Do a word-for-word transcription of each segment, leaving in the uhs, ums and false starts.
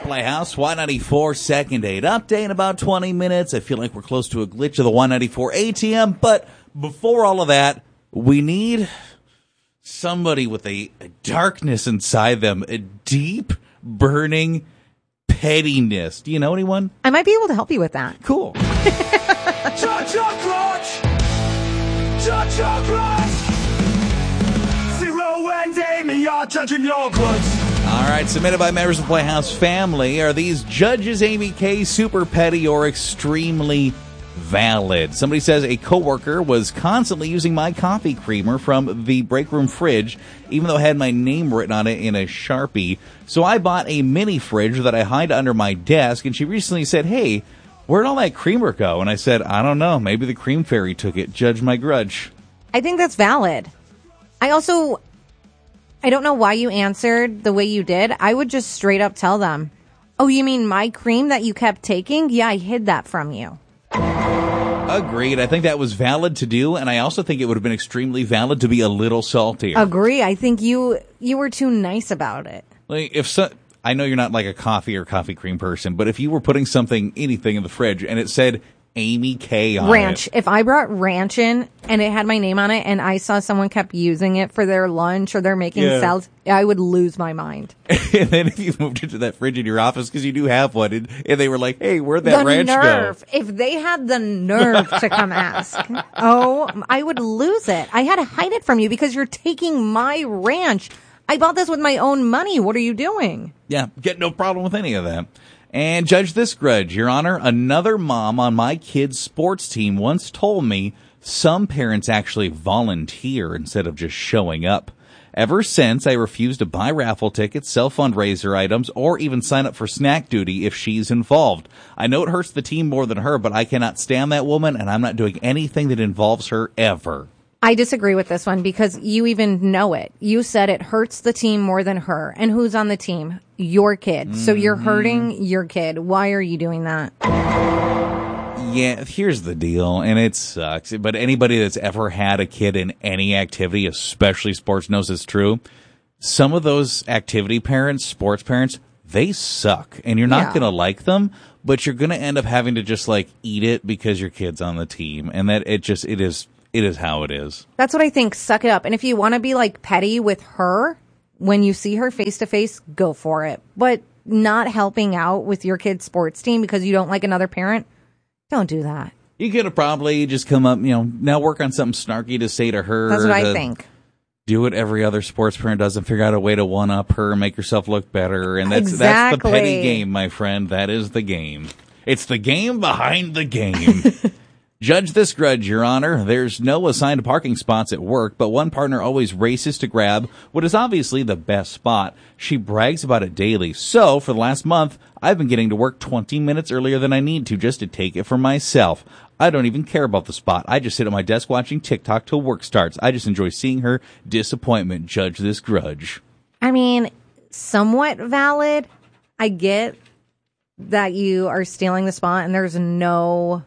Playhouse, Y ninety-four second date update in about twenty minutes. I feel like we're close to a glitch of the Y ninety-four A T M, but before all of that, we need somebody with a, a darkness inside them, a deep, burning pettiness. Do you know anyone? I might be able to help you with that. Cool. Zero and Amy are judging your goods. All right, submitted by members of the Playhouse family. Are these judges, Amy K, super petty or extremely valid? Somebody says a coworker was constantly using my coffee creamer from the break room fridge, even though it had my name written on it in a Sharpie. So I bought a mini fridge that I hide under my desk, and she recently said, hey, where'd all that creamer go? And I said, I don't know. Maybe the cream fairy took it. Judge my grudge. I think that's valid. I also, I don't know why you answered the way you did. I would just straight up tell them, oh, you mean my cream that you kept taking? Yeah, I hid that from you. Agreed. I think that was valid to do, and I also think it would have been extremely valid to be a little saltier. Agree. I think you you were too nice about it. Like if so, I know you're not like a coffee or coffee cream person, but if you were putting something, anything in the fridge, and it said Amy K on ranch. it. If I brought ranch in and it had my name on it and I saw someone kept using it for their lunch or they're making Yeah. salads, I would lose my mind. And then if you moved into that fridge in your office, because you do have one, and, and they were like, hey, where'd that the ranch nerve. go? If they had the nerve to come ask, oh, I would lose it. I had to hide it from you because you're taking my ranch. I bought this with my own money. What are you doing? Yeah, get no problem with any of that. And judge this grudge, Your Honor. Another mom on my kid's sports team once told me some parents actually volunteer instead of just showing up. Ever since, I refuse to buy raffle tickets, sell fundraiser items, or even sign up for snack duty if she's involved. I know it hurts the team more than her, but I cannot stand that woman, and I'm not doing anything that involves her ever. I disagree with this one because you even know it. You said it hurts the team more than her. And who's on the team? Your kid. Mm-hmm. So you're hurting your kid. Why are you doing that? Yeah, here's the deal, and it sucks, but anybody that's ever had a kid in any activity, especially sports, knows it's true. Some of those activity parents, sports parents, they suck, and you're not Yeah. going to like them, but you're going to end up having to just, like, eat it because your kid's on the team, and that it just, it is... It is how it is. That's what I think. Suck it up. And if you want to be like petty with her when you see her face to face, go for it. But not helping out with your kid's sports team because you don't like another parent, don't do that. You could have probably just come up, you know, now work on something snarky to say to her. That's what I think. Do what every other sports parent does and figure out a way to one up her and make yourself look better. And that's Exactly. that's the petty game, my friend. That is the game. It's the game behind the game. Judge this grudge, Your Honor. There's no assigned parking spots at work, but one partner always races to grab what is obviously the best spot. She brags about it daily. So, for the last month, I've been getting to work twenty minutes earlier than I need to just to take it for myself. I don't even care about the spot. I just sit at my desk watching TikTok till work starts. I just enjoy seeing her disappointment. Judge this grudge. I mean, somewhat valid. I get that you are stealing the spot and there's no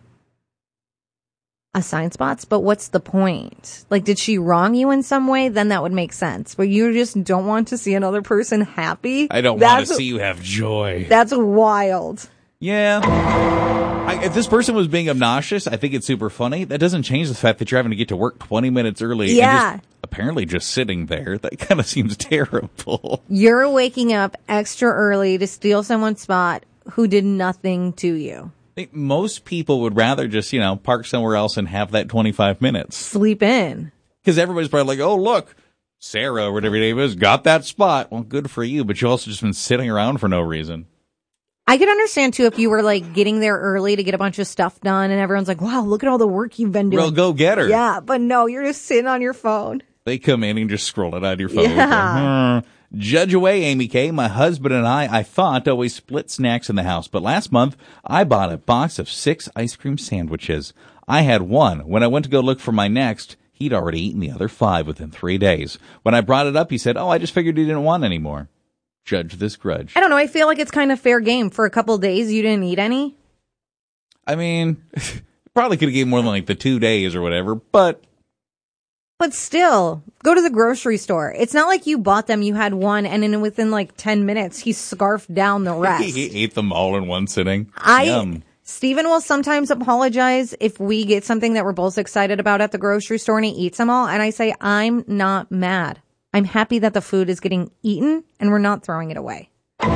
assigned spots, but what's the point? Like, did she wrong you in some way? Then that would make sense. But you just don't want to see another person happy? I don't want to see you have joy. That's wild. Yeah. I, if this person was being obnoxious, I think it's super funny. That doesn't change the fact that you're having to get to work twenty minutes early. Yeah. And just, apparently just sitting there. That kind of seems terrible. You're waking up extra early to steal someone's spot who did nothing to you. I think most people would rather just, you know, park somewhere else and have that twenty-five minutes. Sleep in. Because everybody's probably like, oh, look, Sarah, or whatever your name is, got that spot. Well, good for you, but you also just been sitting around for no reason. I could understand, too, if you were, like, getting there early to get a bunch of stuff done, and everyone's like, wow, look at all the work you've been doing. Well, go get her. Yeah, but no, you're just sitting on your phone. They come in and just scroll it on your phone. Yeah. Like, hmm. Judge away, Amy K. My husband and I, I thought, always split snacks in the house. But last month, I bought a box of six ice cream sandwiches. I had one. When I went to go look for my next, he'd already eaten the other five within three days. When I brought it up, he said, oh, I just figured he didn't want any more. Judge this grudge. I don't know. I feel like it's kind of fair game. For a couple days, you didn't eat any. I mean, probably could have gave more than like the two days or whatever, but... But still, go to the grocery store. It's not like you bought them, you had one, and then within like ten minutes, he scarfed down the rest. He ate them all in one sitting. I, Yum. Steven will sometimes apologize if we get something that we're both excited about at the grocery store and he eats them all. And I say, I'm not mad. I'm happy that the food is getting eaten and we're not throwing it away.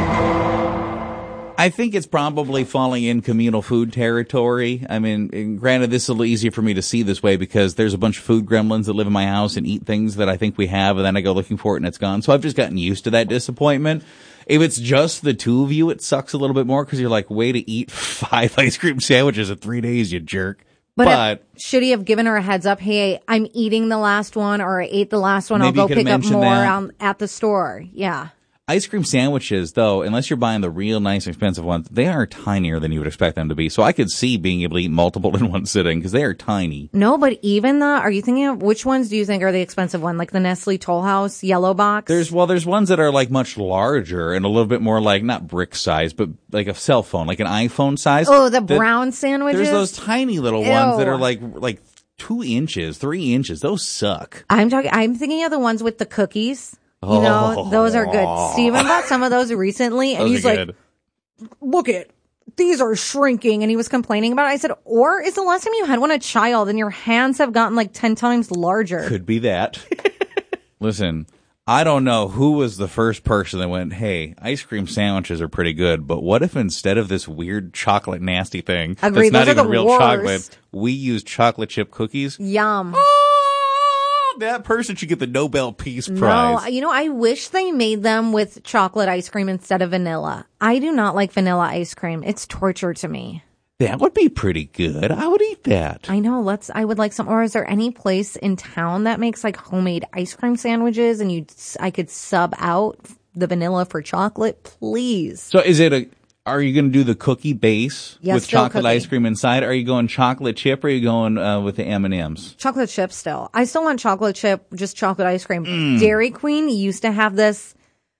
I think it's probably falling in communal food territory. I mean, and granted, this is a little easier for me to see this way because there's a bunch of food gremlins that live in my house and eat things that I think we have, and then I go looking for it and it's gone. So I've just gotten used to that disappointment. If it's just the two of you, it sucks a little bit more because you're like, way to eat five ice cream sandwiches in three days, you jerk. But, But if, should he have given her a heads up? Hey, I'm eating the last one, or I ate the last one. I'll Maybe you go could have pick up mentioned more that. on, at the store. Yeah. ice cream sandwiches, though, unless you're buying the real nice expensive ones, they are tinier than you would expect them to be. So I could see being able to eat multiple in one sitting because they are tiny. No, but even the, are you thinking of, which ones do you think are the expensive one? Like the Nestle Toll House yellow box? There's, well, there's ones that are like much larger and a little bit more like, not brick size, but like a cell phone, like an iPhone size. Oh, the That- brown sandwiches? There's those tiny little ones that Ew. are like, like two inches, three inches. Those suck. I'm talking, I'm thinking of the ones with the cookies. You know, Oh. those are good. Steven bought some of those recently and Those he's are like, good. look it, these are shrinking. And he was complaining about it. I said, or is the last time you had one a child and your hands have gotten like ten times larger? Could be that. Listen, I don't know who was the first person that went, hey, ice cream sandwiches are pretty good, but what if instead of this weird chocolate nasty thing Agreed, that's not those are even the real worst. chocolate, we use chocolate chip cookies? Yum. Oh, that person should get the Nobel Peace Prize. No, you know, I wish they made them with chocolate ice cream instead of vanilla. I do not like vanilla ice cream. It's torture to me. That would be pretty good. I would eat that. I know. Let's. I would like some. Or is there any place in town that makes like homemade ice cream sandwiches, and you, I could sub out the vanilla for chocolate, please? So is it a, are you going to do the cookie base Yes, with still chocolate cookie. ice cream inside? Are you going chocolate chip or are you going uh, with the M and M's? Chocolate chip still. I still want chocolate chip, just chocolate ice cream. Mm. Dairy Queen used to have this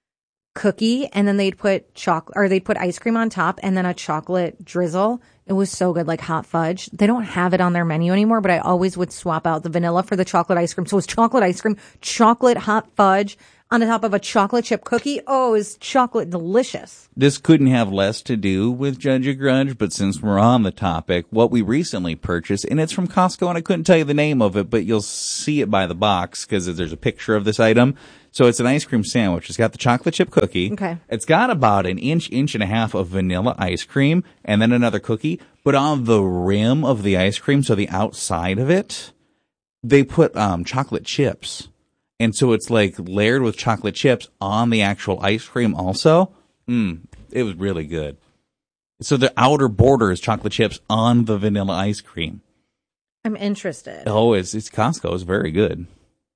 cookie, and then they'd put chocolate, or they'd put ice cream on top, and then a chocolate drizzle. It was so good, like hot fudge. They don't have it on their menu anymore, but I always would swap out the vanilla for the chocolate ice cream. So it was chocolate ice cream, chocolate hot fudge on the top of a chocolate chip cookie. Oh, it was chocolate delicious. This couldn't have less to do with Judge a Grudge, but since we're on the topic, what we recently purchased, and it's from Costco, and I couldn't tell you the name of it, but you'll see it by the box because there's a picture of this item. So it's an ice cream sandwich. It's got the chocolate chip cookie. Okay. It's got about an inch, inch and a half of vanilla ice cream, and then another cookie. But on the rim of the ice cream, so the outside of it, they put um, chocolate chips. And so it's like layered with chocolate chips on the actual ice cream also. Mm, it was really good. So the outer border is chocolate chips on the vanilla ice cream. I'm interested. Oh, it's, it's Costco. It's very good.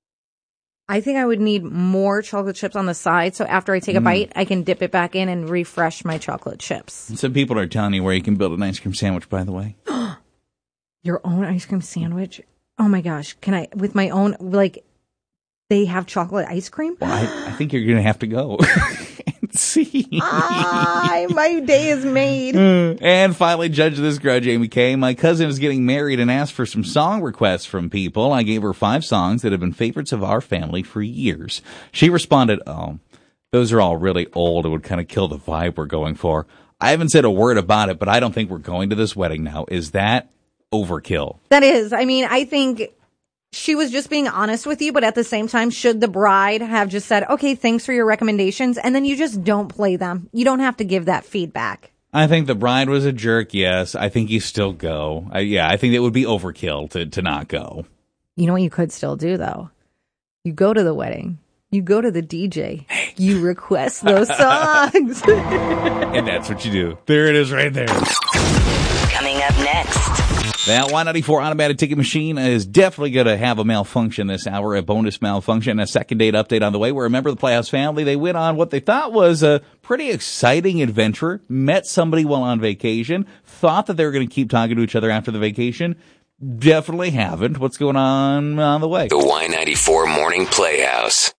I think I would need more chocolate chips on the side, so after I take a Mm. bite, I can dip it back in and refresh my chocolate chips. Some people are telling you where you can build an ice cream sandwich, by the way. Your own ice cream sandwich? Oh my gosh. Can I, with my own, like, they have chocolate ice cream? Well, I, I think you're going to have to go and see. Ah, my day is made. And finally, Judge This Grudge, Amy K. My cousin is getting married and asked for some song requests from people. I gave her five songs that have been favorites of our family for years. She responded, oh, those are all really old. It would kind of kill the vibe we're going for. I haven't said a word about it, but I don't think we're going to this wedding now. Is that overkill? That is, I mean, I think she was just being honest with you, but at the same time, should the bride have just said, okay, thanks for your recommendations, and then you just don't play them. You don't have to give that feedback. I think the bride was a jerk, yes. I think you still go. I, yeah, I think it would be overkill to, to not go. You know what you could still do, though? You go to the wedding. You go to the D J. You request those songs. And that's what you do. There it is right there. Coming up next. That Y ninety-four automatic ticket machine is definitely going to have a malfunction this hour, a bonus malfunction, a second date update on the way where a member of the Playhouse family, they went on what they thought was a pretty exciting adventure, met somebody while on vacation, thought that they were going to keep talking to each other after the vacation. Definitely haven't. What's going on on the way? The Y ninety-four Morning Playhouse.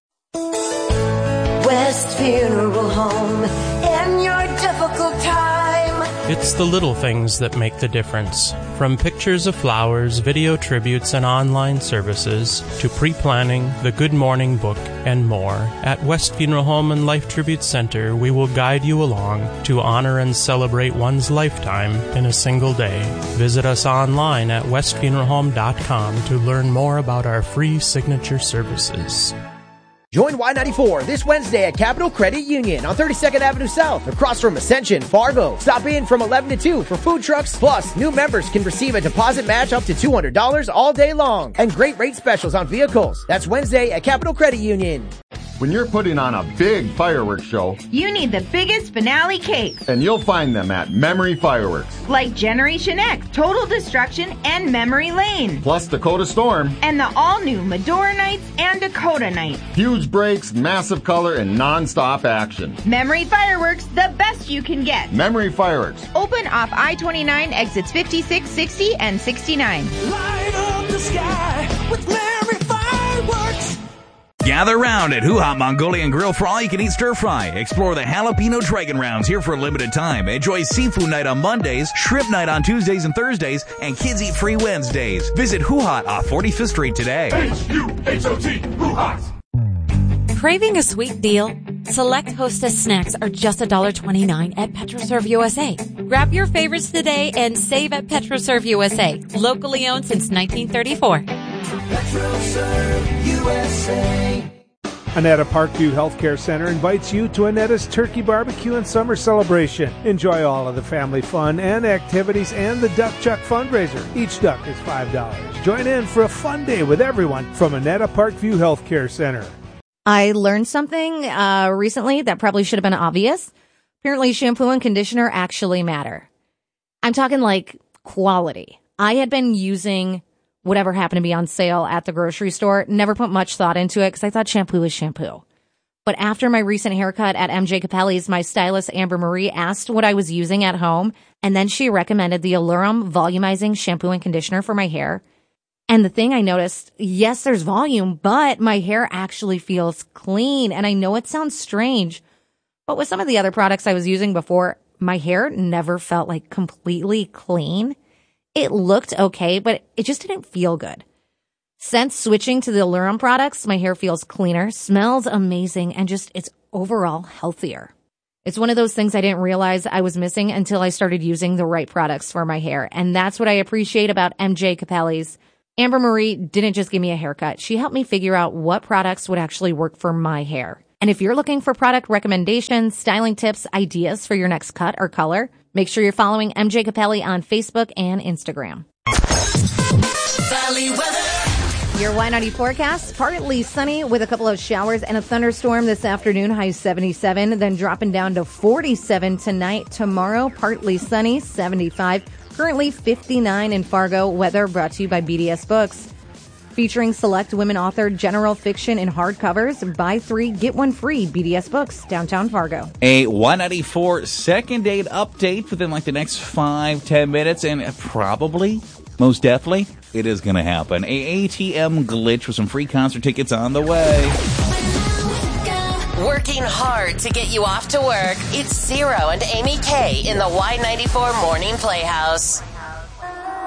West Funeral Home, in your difficult time, It's the little things that make the difference. From pictures of flowers, video tributes, and online services, to pre-planning, the Good Morning book, and more, at West Funeral Home and Life Tribute Center, we will guide you along to honor and celebrate one's lifetime in a single day. Visit us online at west funeral home dot com to learn more about our free signature services. Join Y ninety-four this Wednesday at Capital Credit Union on thirty-second Avenue South, across from Ascension, Fargo. Stop in from eleven to two for food trucks. Plus, new members can receive a deposit match up to two hundred dollars all day long. And great rate specials on vehicles. That's Wednesday at Capital Credit Union. When you're putting on a big fireworks show, you need the biggest finale cakes. And you'll find them at Memory Fireworks. Like Generation X, Total Destruction, and Memory Lane. Plus Dakota Storm. And the all-new Medora Nights and Dakota Nights. Huge breaks, massive color, and non-stop action. Memory Fireworks, the best you can get. Memory Fireworks. Open off I twenty-nine, exits fifty-six, sixty, and sixty-nine. Light up the sky with Memory Fireworks. Gather round at Hoo Ha Mongolian Grill for all you can eat stir fry. Explore the jalapeno dragon rounds here for a limited time. Enjoy seafood night on Mondays, shrimp night on Tuesdays and Thursdays, and kids eat free Wednesdays. Visit Hoo Ha off forty-fifth Street today. H U H O T, Hoo Ha's. Craving a sweet deal? Select Hostess snacks are just one dollar and twenty-nine cents at PetroServe U S A. Grab your favorites today and save at PetroServe U S A. Locally owned since nineteen thirty-four. PetroServe U S A. Annetta Parkview Healthcare Center invites you to Annetta's Turkey Barbecue and Summer Celebration. Enjoy all of the family fun and activities and the Duck Chuck fundraiser. Each duck is five dollars. Join in for a fun day with everyone from Annetta Parkview Healthcare Center. I learned something uh, recently that probably should have been obvious. Apparently, shampoo and conditioner actually matter. I'm talking like quality. I had been using whatever happened to be on sale at the grocery store, never put much thought into it because I thought shampoo was shampoo. But after my recent haircut at M J Capelli's, my stylist Amber Marie asked what I was using at home, and then she recommended the Allurium Volumizing Shampoo and Conditioner for my hair. And the thing I noticed, yes, there's volume, but my hair actually feels clean. And I know it sounds strange, but with some of the other products I was using before, my hair never felt like completely clean. It looked okay, but it just didn't feel good. Since switching to the Allurium products, my hair feels cleaner, smells amazing, and just it's overall healthier. It's one of those things I didn't realize I was missing until I started using the right products for my hair. And that's what I appreciate about M J Capelli's. Amber Marie didn't just give me a haircut. She helped me figure out what products would actually work for my hair. And if you're looking for product recommendations, styling tips, ideas for your next cut or color, make sure you're following M J Capelli on Facebook and Instagram. Valley weather. Your Y ninety forecast, partly sunny with a couple of showers and a thunderstorm this afternoon, high seventy-seven, then dropping down to forty-seven tonight. Tomorrow, partly sunny, seventy-five. Currently fifty-nine in Fargo. Weather brought to you by B D S Books. Featuring select women-authored general fiction in hardcovers. Buy three, get one free. B D S Books, downtown Fargo. A Y ninety-four second date update within like the next five, ten minutes, and probably, most definitely, it is going to happen. A A T M glitch with some free concert tickets on the way. Working hard to get you off to work. It's Zero and Amy K in the Y ninety-four Morning Playhouse.